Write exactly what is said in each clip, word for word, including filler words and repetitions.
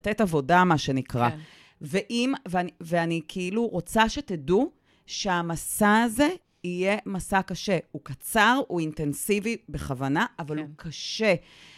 לתת עבודה, מה שנקרא. כן. ואם, ואני, ואני כאילו רוצה שתדעו שהמסע הזה יהיה מסע קשה. הוא קצר, הוא אינטנסיבי בכוונה, אבל כן. הוא קשה.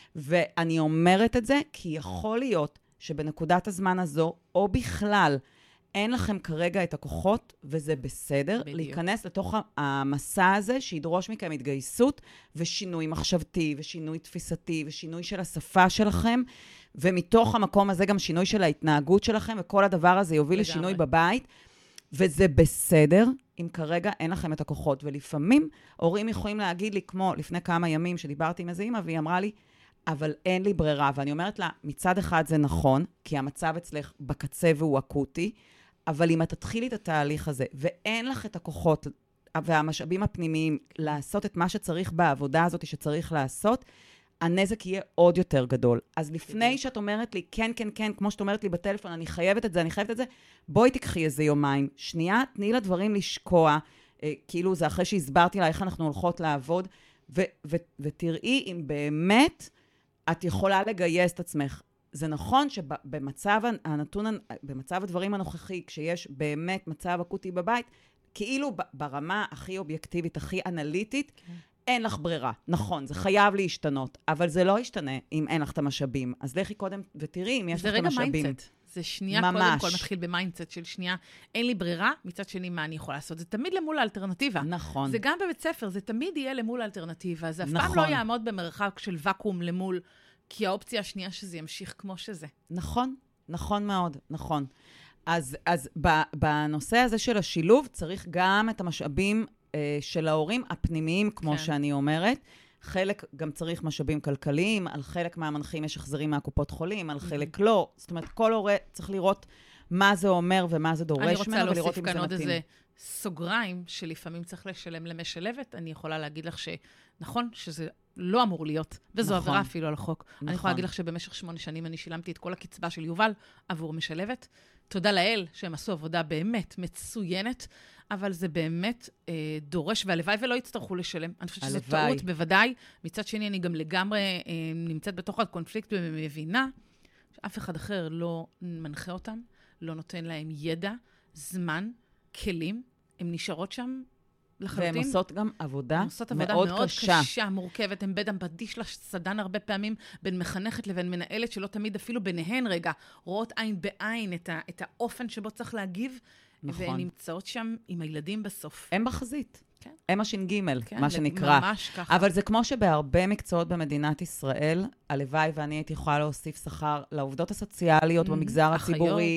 ואני אומרת את זה כי יכול להיות שבנקודת הזמן הזו, או בכלל, אין לכם כרגע את הכוחות, וזה בסדר, בדיוק. להיכנס לתוך המסע הזה, שידרוש מכם התגייסות, ושינוי מחשבתי, ושינוי תפיסתי, ושינוי של השפה שלכם, ומתוך המקום הזה גם שינוי של ההתנהגות שלכם, וכל הדבר הזה יוביל לגמרי. לשינוי בבית, וזה בסדר, אם כרגע אין לכם את הכוחות. ולפעמים, הורים יכולים להגיד לי, כמו לפני כמה ימים שדיברתי עם איזה אמא, והיא אמרה לי, אבל אין לי ברירה. ואני אומרת לה, מצד אחד זה נכון, כי המצב אצלך בקצה והוא אקוטי, אבל אם את תתחילי את התהליך הזה, ואין לך את הכוחות והמשאבים הפנימיים לעשות את מה שצריך בעבודה הזאת שצריך לעשות, הנזק יהיה עוד יותר גדול. אז לפני שאת אומרת לי, כן, כן, כן, כמו שאת אומרת לי בטלפון, אני חייבת את זה, אני חייבת את זה, בואי תקחי איזה יומיים. שנייה, תני לדברים לשקוע, אה, כאילו זה אחרי שהסברתי לה איך אנחנו הולכות לעבוד, ו- ו- ותראי אם באמת את יכולה לגייס את עצמך. זה נכון שבמצב הנתון, במצב הדברים הנוכחי, כשיש באמת מצב אקוטי בבית, כאילו ברמה הכי אובייקטיבית, הכי אנליטית, כן. אין לך ברירה. נכון, זה חייב להשתנות, אבל זה לא ישתנה אם אין לך את המשאבים. אז לכי קודם ותראי אם יש לך את המשאבים. זה רגע מיינדסט. זה שנייה ממש. קודם כל מתחיל במיינדסט של שנייה. אין לי ברירה, מצד שני מה אני יכולה לעשות. זה תמיד למול האלטרנטיבה. נכון. זה גם בבית ספר, זה תמיד יהיה למול האלטרנטיבה. זה אף נכון. פעם לא יעמוד במרחק של וקום למול, כי האופציה השנייה שזה ימשיך כמו שזה. נכון, נכון מאוד, נכון. אז, אז בנושא הזה של השילוב, צריך גם את המשאבים אה, של ההורים הפנימיים, כמו כן. שאני אומרת. חלק גם צריך משאבים כלכליים, על חלק מהמנחים יש החזרים מהקופות חולים, על חלק לא. זאת אומרת, כל הורה צריך לראות מה זה אומר ומה זה דורש ממנו, ולראות אם זה מתאים. אני רוצה להוסיף כאן עוד איזה סוגריים, שלפעמים צריך לשלם למשלבת. אני יכולה להגיד לך שנכון, שזה לא אמור להיות, וזו נכון. עבירה אפילו על החוק. נכון. אני יכולה להגיד לך שבמשך שמונה שנים אני שילמתי את כל הקצבה של יובל עבור משלבת. תודה לאל שהם עשו עבודה באמת מצוינת, אבל זה באמת אה, דורש, והלוואי ולא יצטרכו לשלם. אני חושבת שזו טעות, בוודאי. מצד שני, אני גם לגמרי אה, נמצאת בתוך הקונפליקט ומבינה שאף אחד אחר לא מנחה אותם, לא נותן להם ידע, זמן, כלים. הן נשארות שם לחלוטין. והן עושות גם עבודה, עושות עבודה מאוד, מאוד קשה. קשה, מורכבת. הן בדם בדיש לסדן הרבה פעמים בין מחנכת לבין מנהלת, שלא תמיד אפילו ביניהן רגע, רואות עין בעין את, ה, את האופן שבו צריך להגיב, נכון. והן נמצאות שם עם הילדים בסוף. הם בחזית. כן. הם הש"ג, כן, מה שנקרא. ממש ככה. אבל זה כמו שבהרבה מקצועות במדינת ישראל, הלוואי ואני הייתי יכולה להוסיף שכר לעובדות הסוציאליות mm-hmm. במגזר הציבורי,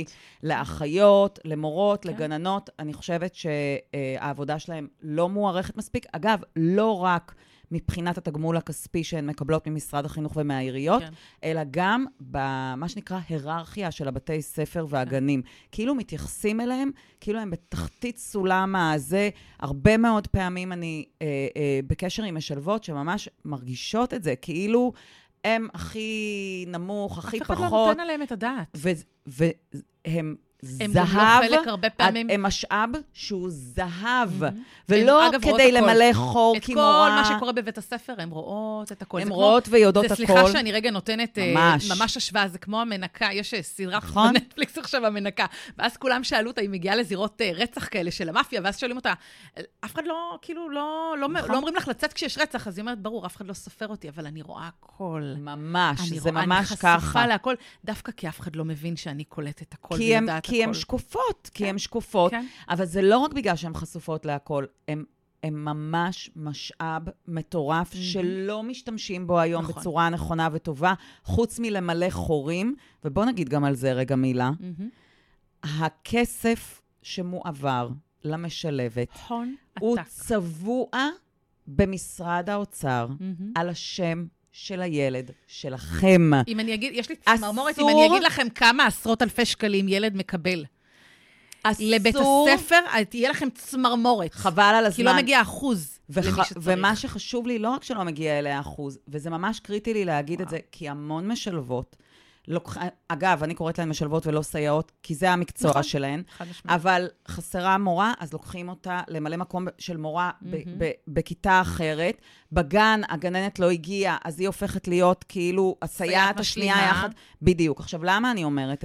לאחיות, למורות, כן. לגננות. אני חושבת שהעבודה שלהם לא מוערכת מספיק. אגב, לא רק מבחינת התגמול הכספי שהן מקבלות ממשרד החינוך ומהעיריות, כן. אלא גם במה שנקרא היררכיה של הבתי ספר והגנים. כן. כאילו מתייחסים אליהם, כאילו הם בתחתית סולם הזה. הרבה מאוד פעמים אני אה, אה, בקשר עם משלבות שממש מרגישות את זה, כאילו הם הכי נמוך, הכי פחות. אף אחד לא נותן עליהם את הדעת. והם... הם זהב, חלק הרבה פעמים. הם משאב שהוא זהב, mm-hmm. ולא אגב, כדי למלא חור כמורה. את כל מה שקורה בבית הספר, הן רואות את הכל. הן רואות כמו, ויודעות הכל. זה סליחה שאני רגע נותנת ממש, ממש השוואה, זה כמו המנקה, יש סדרה נכון? בנטפליקס עכשיו המנקה, ואז כולם שאלו אותה, היא מגיעה לזירות רצח כאלה של המאפיה, ואז שואלים אותה, אף אחד לא, כאילו, לא, לא, נכון. לא אומרים לך לצאת כשיש רצח, אז היא אומרת, ברור, אף אחד לא סופר אותי, אבל אני רואה הכל. ממש, זה רואה, ממש ככה. אני חשופה להכל, דווקא כי אף אחד לא מבין שאני קולטת הכל ויודעת הכל. כי הן שקופות, כי הן שקופות, אבל זה לא רק בגלל שהן חשופות להכל, הן ממש משאב מטורף שלא משתמשים בו היום בצורה נכונה וטובה, חוץ מלמלא חורים, ובוא נגיד גם על זה רגע מילה, הכסף שמועבר למשלבת, הוא צבוע במשרד האוצר על השם של הילד, שלכם. אם אני אגיד, יש לי צמרמורת, אם אני אגיד לכם כמה עשרות אלפי שקלים ילד מקבל, אסור, לבית הספר, תהיה לכם צמרמורת. חבל על הזמן. כי לא מגיע אחוז וח, למי שצריך. ומה שחשוב לי, לא רק שלא מגיע אליה אחוז, וזה ממש קריטי לי להגיד וואו. את זה, כי המון משלבות לוקח, אגב, אני קוראת להן משלבות ולא סייעות, כי זה המקצוע נכון, שלהן, חד משמעית. אבל חסרה מורה, אז לוקחים אותה למלא מקום של מורה ב- ב- בכיתה אחרת. בגן, הגננת לא הגיעה, אז היא הופכת להיות כאילו הסייעת השנייה משלימה. יחד. בדיוק. עכשיו, למה אני אומרת